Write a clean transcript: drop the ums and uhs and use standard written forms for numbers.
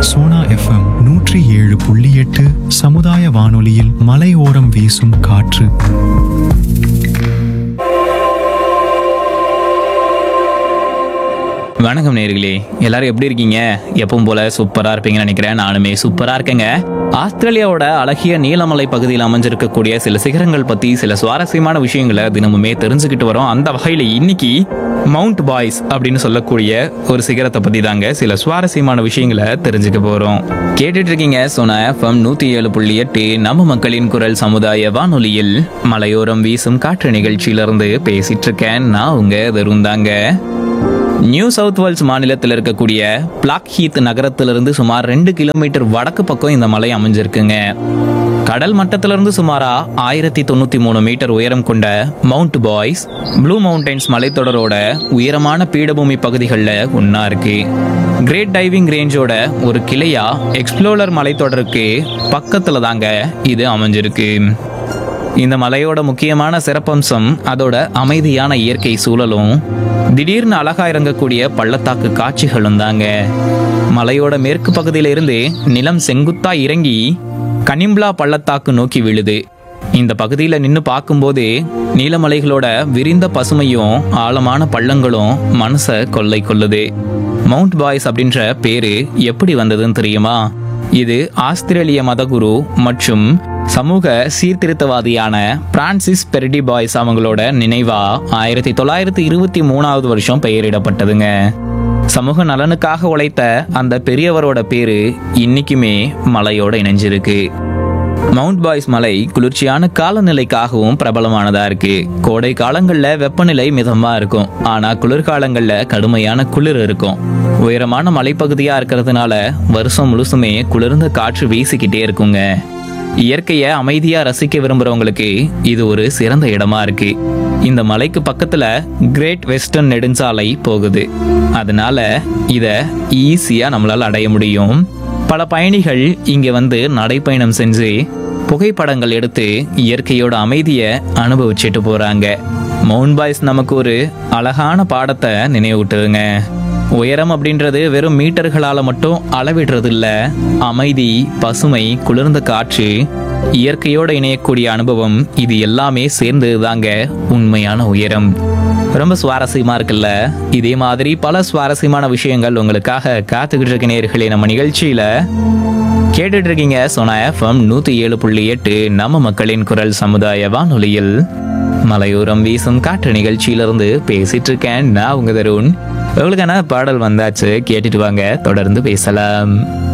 Sona FM 107.8 சமுதாய வானொலியில் மலையோரம் வீசும் காற்று. வணக்கம் நேயர்களே, எல்லாரும் எப்படி இருக்கீங்க? எப்பவும் போல சூப்பரா இருப்பீங்கன்னு நினைக்கிறேன். நானுமே சூப்பரா இருக்கேங்க. ஆஸ்திரேலியாவோட அழகிய நீலமலை பகுதியில் அமைஞ்சிருக்கக்கூடிய சில சிகரங்கள் பத்தி சில சுவாரஸ்யமான விஷயங்களை தினமுமே தெரிஞ்சுக்கிட்டு வரோம். அந்த வகையில இன்னைக்கு மவுண்ட் பாய்ஸ் அப்படின்னு சொல்லக்கூடிய ஒரு சிகரத்தை பத்தி தாங்க சில சுவாரஸ்யமான விஷயங்களை தெரிஞ்சுக்க போறோம். கேட்டுட்டு இருக்கீங்க சோனா எஃப்எம் 107.8 நம்ம மக்களின் குரல் சமுதாய வானொலியில் மலையோரம் வீசும் காற்று நிகழ்ச்சியிலிருந்து பேசிட்டு இருக்கேன். நான் உங்க தருந்தாங்க. நியூ சவுத் வேல்ஸ் மாநிலத்தில் இருக்கக்கூடிய பிளாக் ஹீத் நகரத்திலிருந்து சுமார் 2 கிலோமீட்டர் வடக்கு பக்கம் இந்த மலை அமைஞ்சிருக்குங்க. கடல் மட்டத்திலிருந்து சுமாரா 1093 மீட்டர் உயரம் கொண்ட மவுண்ட் பாய்ஸ் ப்ளூ மவுண்டைன்ஸ் மலைத்தொடரோட உயரமான பீடபூமி பகுதிகளில் ஒன்னா இருக்கு. கிரேட் டைவிங் ரேஞ்சோட ஒரு கிளையா எக்ஸ்ப்ளோரர் மலைத்தொடருக்கு பக்கத்துல தாங்க இது அமைஞ்சிருக்கு. இந்த மலையோட முக்கியமான சிறப்பம்சம் அதோட அமைதியான இயற்கை சூழலும் திடீர்னு அழகா இறங்கக்கூடிய பள்ளத்தாக்கு காட்சிகளும் தாங்க. மலையோட மேற்கு பகுதியில இருந்து நிலம் செங்குத்தா இறங்கி கனிம்ப்ளா பள்ளத்தாக்கு நோக்கி விழுது. இந்த பகுதியில நின்று பார்க்கும்போது நீலமலைகளோட விரிந்த பசுமையும் ஆழமான பள்ளங்களும் மனசை கொள்ளை கொள்ளுது. மவுண்ட் பாய்ஸ் அப்படின்ற பேரு எப்படி வந்ததுன்னு தெரியுமா? இது ஆஸ்திரேலிய மதகுரு மற்றும் சமூக சீர்திருத்தவாதியான பிரான்சிஸ் பெர்டி பாய்ஸ் அவங்களோட நினைவா 1923 வருஷம் பெயரிடப்பட்டதுங்க. சமூக நலனுக்காக உழைத்த அந்த பெரியவரோட பேரு இன்னைக்குமே மலையோட இணைஞ்சிருக்கு. மவுண்ட் பாய்ஸ் மலை குளிர்ச்சியான காலநிலைக்காகவும் பிரபலமானதா இருக்கு. கோடை காலங்கள்ல வெப்பநிலை மிதமா இருக்கும், ஆனா குளிர்காலங்கள்ல கடுமையான குளிர் இருக்கும். உயரமான மலைப்பகுதியா இருக்கிறதுனால வருஷம் முழுசுமே குளிர்ந்த காற்று வீசிக்கிட்டே இருக்குங்க. இயற்கையை அமைதியா ரசிக்க விரும்புறவங்களுக்கு இது ஒரு சிறந்த இடமா இருக்கு. இந்த மலைக்கு பக்கத்துல கிரேட் வெஸ்டர்ன் நெடுஞ்சாலை போகுது, அதனால இத ஈஸியா நம்மளால அடைய முடியும். பல பயணிகள் இங்க வந்து நடைப்பயணம் செஞ்சு புகைப்படங்கள் எடுத்து இயற்கையோட அமைதியை அனுபவிச்சுட்டு போறாங்க. மவுண்ட் பாய்ஸ் நமக்கு ஒரு அழகான பாடத்தை நினைவூட்டுதுங்க. உயரம் அப்படின்றது வெறும் மீட்டர்களால மட்டும் அளவிடுறது இல்ல. அமைதி, பசுமை, குளிர்ந்த காற்று, இயற்கையோட இணையக்கூடிய அனுபவம், இது எல்லாமே சேர்ந்ததுதாங்க உண்மையான உயரம். ரொம்ப சுவாரஸ்யமா இருக்குல்ல? இதே மாதிரி பல சுவாரஸ்யமான விஷயங்கள் உங்களுக்காக காத்துக்கிட்டு இருக்க நேயர்களே. நம்ம நிகழ்ச்சியில கேட்டுட்டு இருக்கீங்க சோனா எஃப்எம் 107.8 நம்ம மக்களின் குரல் சமுதாய வானொலியில் மலையோரம் வீசும் காற்று நிகழ்ச்சியிலிருந்து பேசிட்டு இருக்கேன். நான் உங்க தருண். உங்களுக்கான பாடல் வந்தாச்சு, கேட்டுட்டு வாங்க, தொடர்ந்து பேசலாம்.